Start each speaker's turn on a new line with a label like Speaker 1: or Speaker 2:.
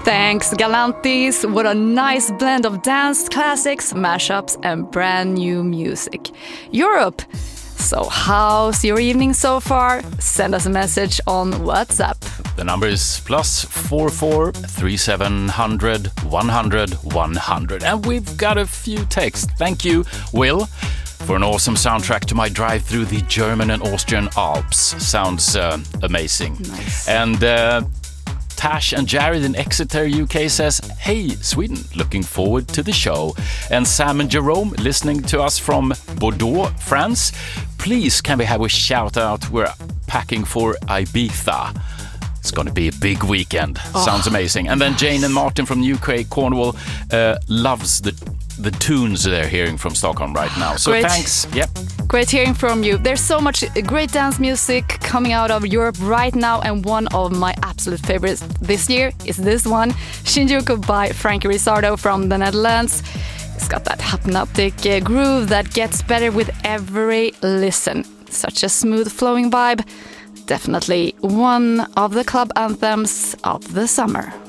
Speaker 1: Thanks, Galantis. What a nice blend of dance classics, mashups, and brand new music. Europe. So how's your evening so far? Send us a message on WhatsApp.
Speaker 2: The number is +44 3700 100 100. And we've got a few texts. Thank you, Will, for an awesome soundtrack to my drive through the German and Austrian Alps. Sounds amazing.
Speaker 1: Nice.
Speaker 2: And Tash and Jared in Exeter, UK says, "Hey, Sweden, looking forward to the show." And Sam and Jerome listening to us from Bordeaux, France. Please, can we have a shout out? We're packing for Ibiza. It's going to be a big weekend. Sounds amazing. And then Jane and Martin from UK, Cornwall, loves the tunes they're hearing from Stockholm right now. So
Speaker 1: Great.
Speaker 2: Thanks. Yep.
Speaker 1: Great hearing from you. There's so much great dance music coming out of Europe right now, and one of my absolute favorites this year is this one, Shinjuku by Frankie Rizzardo from the Netherlands. It's got that hypnotic groove that gets better with every listen. Such a smooth flowing vibe. Definitely one of the club anthems of the summer.